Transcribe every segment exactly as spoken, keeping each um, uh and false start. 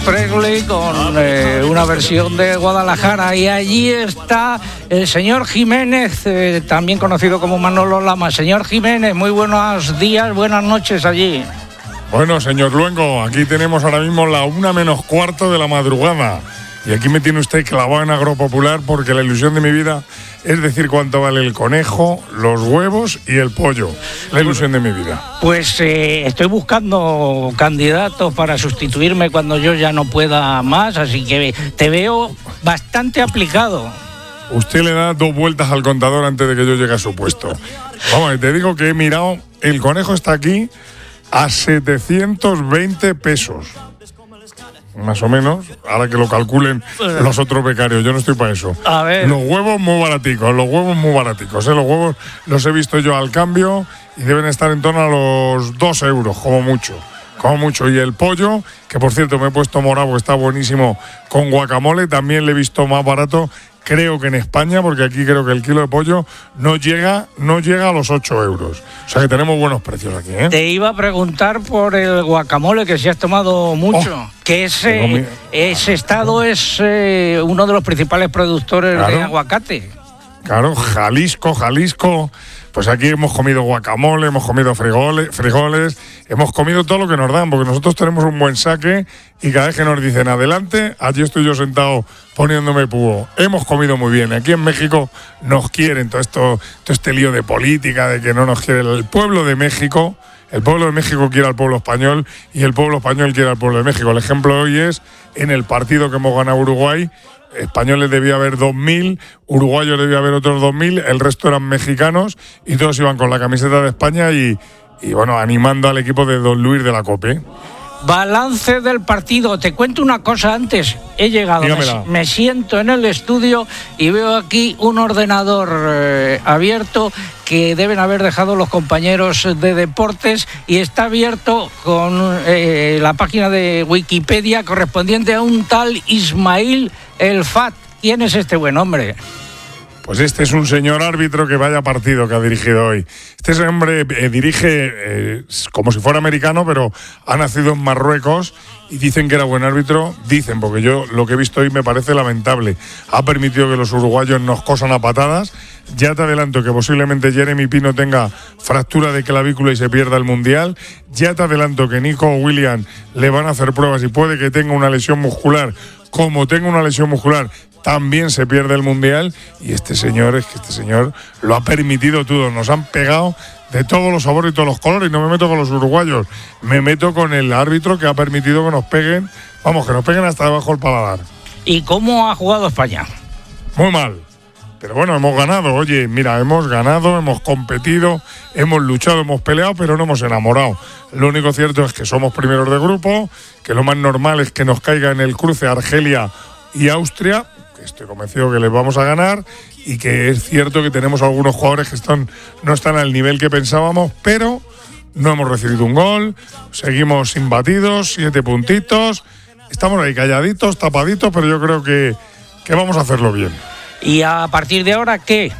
Presley con eh, una versión de Guadalajara, y allí está el señor Jiménez, eh, también conocido como Manolo Lama. Señor Jiménez, muy buenos días, buenas noches allí. Bueno, señor Luengo, aquí tenemos ahora mismo la una menos cuarto de la madrugada. Y aquí me tiene usted clavado en Agropopular porque la ilusión de mi vida es decir cuánto vale el conejo, los huevos y el pollo. La ilusión de mi vida. Pues eh, estoy buscando candidatos para sustituirme cuando yo ya no pueda más, así que te veo bastante aplicado. Usted le da dos vueltas al contador antes de que yo llegue a su puesto. Vamos, te digo que he mirado, el conejo está aquí a setecientos veinte pesos. Más o menos, ahora que lo calculen los otros becarios, yo no estoy para eso. A ver. Los huevos muy baraticos, los huevos muy baraticos, ¿eh? Los huevos los he visto yo al cambio y deben estar en torno a los dos euros, como mucho, como mucho. Y el pollo, que por cierto me he puesto morado, está buenísimo con guacamole, también le he visto más barato, creo que en España, porque aquí creo que el kilo de pollo no llega, no llega a los ocho euros. O sea que tenemos buenos precios aquí, ¿eh? Te iba a preguntar por el guacamole, que si has tomado mucho. Oh, que ese, mi... ese estado es eh, uno de los principales productores claro, de aguacate. Claro, Jalisco, Jalisco. Pues aquí hemos comido guacamole, hemos comido frijoles, frijoles, hemos comido todo lo que nos dan, porque nosotros tenemos un buen saque y cada vez que nos dicen adelante, allí estoy yo sentado poniéndome púo. Hemos comido muy bien. Aquí en México nos quieren todo esto, todo este lío de política, de que no nos quiere el pueblo de México. El pueblo de México quiere al pueblo español y el pueblo español quiere al pueblo de México. El ejemplo hoy es en el partido que hemos ganado Uruguay. Españoles debía haber dos mil, uruguayos debía haber otros dos mil, el resto eran mexicanos y todos iban con la camiseta de España y, y bueno, animando al equipo de Don Luis de la Cope. Balance del partido. Te cuento una cosa antes. He llegado, me, me siento en el estudio y veo aquí un ordenador eh, abierto que deben haber dejado los compañeros de deportes y está abierto con eh, la página de Wikipedia correspondiente a un tal Ismail El Fat. ¿Quién es este buen hombre? Pues este es un señor árbitro que vaya partido que ha dirigido hoy. Este hombre eh, dirige eh, como si fuera americano, pero ha nacido en Marruecos y dicen que era buen árbitro. Dicen, porque yo lo que he visto hoy me parece lamentable. Ha permitido que los uruguayos nos cosan a patadas. Ya te adelanto que posiblemente Jeremy Pino tenga fractura de clavícula y se pierda el Mundial. Ya te adelanto que Nico Williams le van a hacer pruebas y puede que tenga una lesión muscular. Como tenga una lesión muscular, también se pierde el Mundial. Y este señor, es que este señor lo ha permitido todo. Nos han pegado de todos los sabores y todos los colores. Y no me meto con los uruguayos, me meto con el árbitro que ha permitido que nos peguen, vamos, que nos peguen hasta debajo del paladar. ¿Y cómo ha jugado España? Muy mal. Pero bueno, hemos ganado. Oye, mira, hemos ganado, hemos competido, hemos luchado, hemos peleado, pero no hemos enamorado. Lo único cierto es que somos primeros de grupo, que lo más normal es que nos caiga en el cruce Argelia y Austria, que estoy convencido que les vamos a ganar, y que es cierto que tenemos algunos jugadores que están, no están al nivel que pensábamos, pero no hemos recibido un gol, seguimos imbatidos, siete puntitos, estamos ahí calladitos, tapaditos, pero yo creo que, que vamos a hacerlo bien. ¿Y a partir de ahora qué?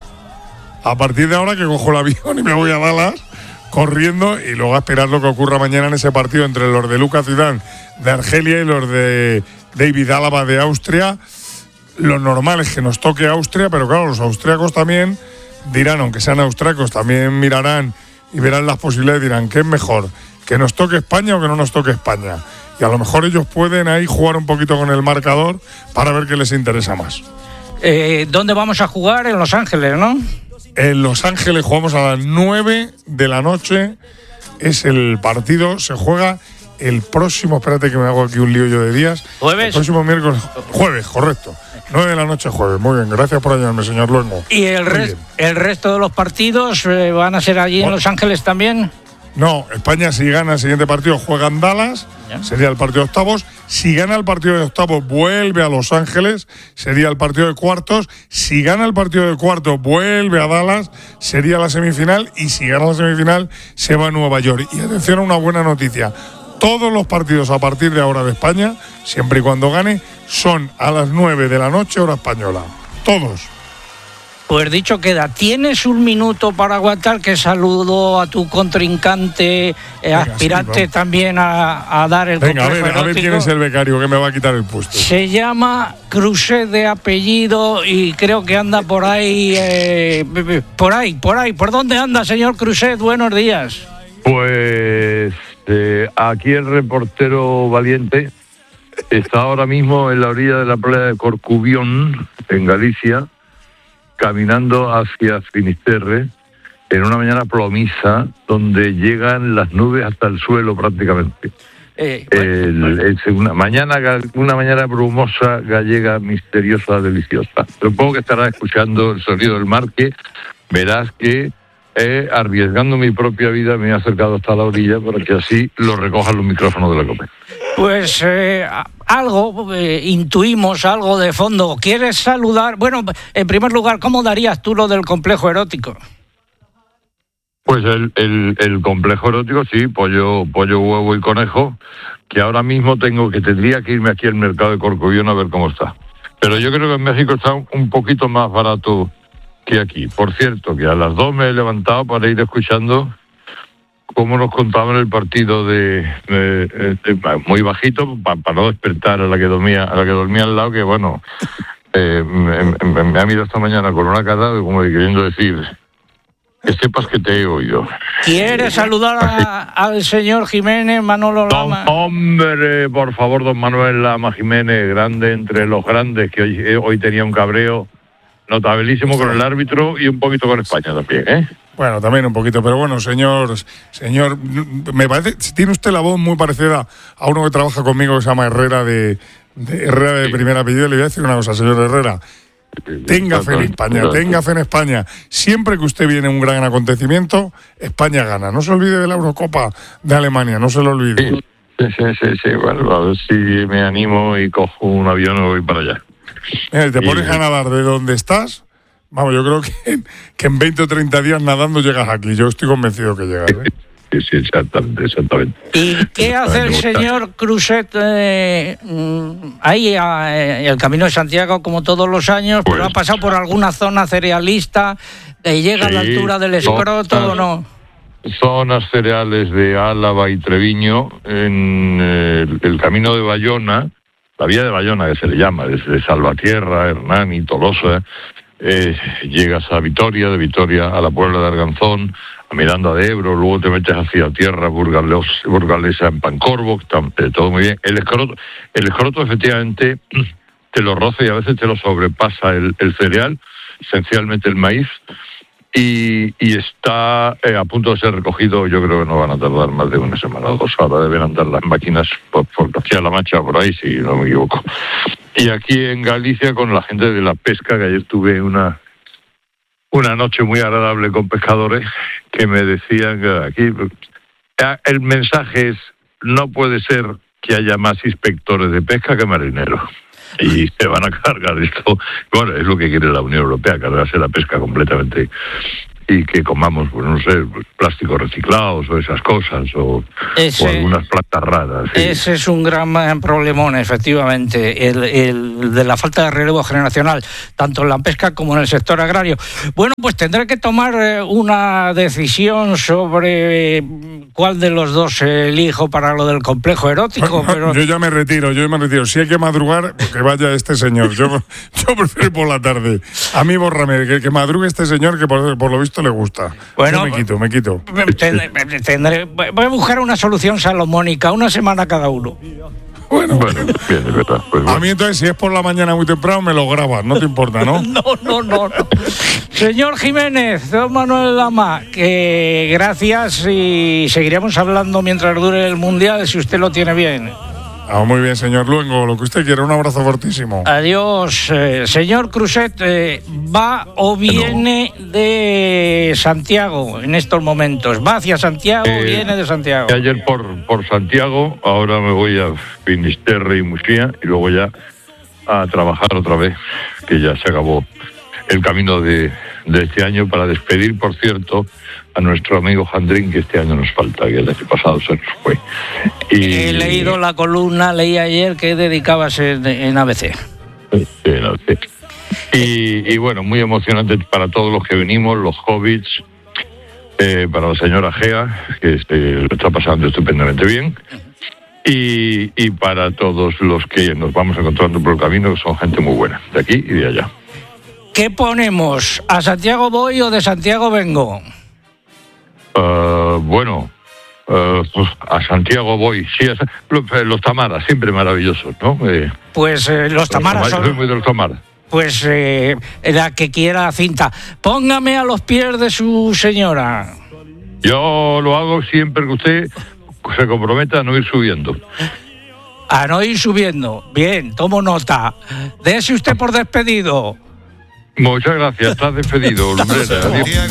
A partir de ahora que cojo el avión y me voy a Dallas corriendo y luego a esperar lo que ocurra mañana en ese partido entre los de Lucas Zidane de Argelia y los de David Álava de Austria. Lo normal es que nos toque Austria, pero claro, los austriacos también dirán, aunque sean austriacos, también mirarán y verán las posibilidades y dirán, ¿qué es mejor? ¿Que nos toque España o que no nos toque España? Y a lo mejor ellos pueden ahí jugar un poquito con el marcador para ver qué les interesa más. Eh, ¿Dónde vamos a jugar? En Los Ángeles, ¿no? En Los Ángeles jugamos a las nueve de la noche. Es el partido, se juega el próximo, espérate que me hago aquí un lío yo de días. ¿Jueves? El próximo miércoles, jueves, correcto. nueve de la noche jueves, muy bien, gracias por ayudarme, señor Luengo. ¿Y el, res, el resto de los partidos eh, van a ser allí bueno, en Los Ángeles también? No, España si gana el siguiente partido juega en Dallas, ¿ya? Sería el partido de octavos. Si gana el partido de octavos vuelve a Los Ángeles, sería el partido de cuartos. Si gana el partido de cuartos vuelve a Dallas, sería la semifinal. Y si gana la semifinal se va a Nueva York. Y atención a una buena noticia, todos los partidos a partir de ahora de España, siempre y cuando gane, son a las nueve de la noche hora española. Todos. Pues dicho queda, tienes un minuto para aguantar, que saludo a tu contrincante, eh, Venga, aspirante sí, también a, a dar el Venga, a ver, erótico. a ver quién es el becario que me va a quitar el puesto. Se llama Crusett de apellido y creo que anda por ahí, eh, por ahí, por ahí. ¿Por dónde anda, señor Crusett? Buenos días. Pues eh, aquí el reportero valiente está ahora mismo en la orilla de la playa de Corcubión, en Galicia, caminando hacia Finisterre en una mañana plomiza donde llegan las nubes hasta el suelo prácticamente. Eh, el, es una mañana una mañana brumosa, gallega, misteriosa, deliciosa. Supongo que estarás escuchando el sonido del mar, que verás que eh, arriesgando mi propia vida me he acercado hasta la orilla para que así lo recojan los micrófonos de la COPE. Pues eh, algo, eh, intuimos algo de fondo. ¿Quieres saludar? Bueno, en primer lugar, ¿cómo darías tú lo del complejo erótico? Pues el, el, el complejo erótico, sí, pollo, pollo, huevo y conejo, que ahora mismo tengo que tendría que irme aquí al mercado de Corcubión a ver cómo está. Pero yo creo que en México está un poquito más barato que aquí. Por cierto, que a las dos me he levantado para ir escuchando cómo nos contaban el partido de, de, de, de muy bajito para, para no despertar a la que dormía a la que dormía al lado, que bueno, eh, me, me, me ha mirado esta mañana con una cara como queriendo decir que sepas que te he oído. ¿Quieres saludar a, al señor Jiménez, Manolo Lama? Don, hombre, por favor, don Manuel Lama Jiménez, grande entre los grandes, que hoy, hoy tenía un cabreo notabilísimo con el árbitro y un poquito con España también, ¿eh? Bueno, también un poquito, pero bueno, señor, señor, me parece, tiene usted la voz muy parecida a uno que trabaja conmigo que se llama Herrera de, de Herrera de primer apellido. Le voy a decir una cosa, señor Herrera. Tenga fe en España, tenga fe en España. Siempre que usted viene a un gran acontecimiento, España gana. No se olvide de la Eurocopa de Alemania, no se lo olvide. Sí, sí, sí, sí. Bueno, a ver si me animo y cojo un avión y voy para allá. Mira, te pones y... a nadar de donde estás. Vamos, yo creo que, que en veinte o treinta días nadando llegas aquí. Yo estoy convencido que llegas, ¿eh? Sí, sí, exactamente, exactamente. ¿Y qué hace el señor Crusett eh, ahí, eh, el Camino de Santiago, como todos los años? Pues, ¿pero ha pasado por alguna zona cerealista? Eh, ¿Llega sí, a la altura del escroto o no? Zonas cereales de Álava y Treviño, en eh, el, el Camino de Bayona, la vía de Bayona que se le llama, desde Salvatierra, Hernán y Tolosa. Eh, llegas a Vitoria, de Vitoria a la Puebla de Arganzón, a Miranda de Ebro, luego te metes hacia tierra Burgales, burgalesa en Pancorbo, está, eh, todo muy bien. El escroto, el escroto efectivamente te lo roza y a veces te lo sobrepasa el, el cereal, esencialmente el maíz, y, y está eh, a punto de ser recogido. Yo creo que no van a tardar más de una semana o dos. Ahora deben andar las máquinas por, por Castilla-La Mancha, por ahí, si no me equivoco. Y aquí en Galicia con la gente de la pesca, que ayer tuve una una noche muy agradable con pescadores que me decían que aquí el mensaje es: no puede ser que haya más inspectores de pesca que marineros. Y se van a cargar esto. Bueno, es lo que quiere la Unión Europea, cargarse la pesca completamente y que comamos, pues no sé, pues, plásticos reciclados o esas cosas, o, ese, o algunas plantas raras. ¿Sí? Ese es un gran problemón, efectivamente, el, el de la falta de relevo generacional, tanto en la pesca como en el sector agrario. Bueno, pues tendré que tomar una decisión sobre cuál de los dos elijo para lo del complejo erótico. Pero... Yo ya me retiro, yo me retiro. Si hay que madrugar, que vaya este señor. Yo, yo prefiero ir por la tarde. A mí, bórrame, que, que madrugue este señor, que por, por lo visto le gusta. Bueno, yo me quito, me quito. Tendré, tendré, voy a buscar una solución salomónica, una semana cada uno. Bueno, bueno bien, de verdad. Pues bueno. A mí entonces, si es por la mañana muy temprano, me lo grabas, no te importa, ¿no? no, no, no, no. Señor Jiménez, don Manuel Lama, que gracias y seguiremos hablando mientras dure el Mundial, si usted lo tiene bien. Ah, muy bien, señor Luengo, lo que usted quiera, un abrazo fortísimo. Adiós. Eh, señor Crusett, eh, ¿va o viene no. de Santiago en estos momentos? ¿Va hacia Santiago o eh, viene de Santiago? Ayer por, por Santiago, ahora me voy a Finisterre y Muxía y luego ya a trabajar otra vez, que ya se acabó el camino de, de este año, para despedir, por cierto, a nuestro amigo Jandrín, que este año nos falta, que el año pasado se nos fue. Y... He leído la columna, leí ayer que dedicabas en, en A B C. Sí, en A B C. Y, y bueno, muy emocionante para todos los que venimos, los hobbits, eh, para la señora Gea, que este, lo está pasando estupendamente bien, y, y para todos los que nos vamos encontrando por el camino, que son gente muy buena, de aquí y de allá. ¿Qué ponemos? ¿A Santiago voy o de Santiago vengo? Uh, bueno, uh, pues a Santiago voy. Sí, a, los, los tamaras, siempre maravillosos, ¿no? Eh, pues eh, los tamaras los son... Soy muy de los tamaras. Pues eh, la que quiera cinta. Póngame a los pies de su señora. Yo lo hago siempre que usted se comprometa a no ir subiendo. A no ir subiendo. Bien, tomo nota. Dese usted por despedido. Muchas gracias, estás despedido, Lumbrera. Adiós.